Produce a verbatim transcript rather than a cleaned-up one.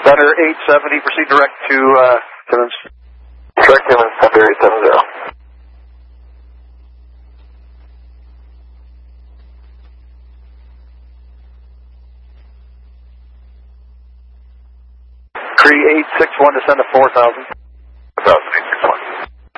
Thunder eight seventy, proceed direct to uh, Timmins. Direct Timmins, Thunder eight seventy. Cree eight six one, descend to four thousand. four thousand.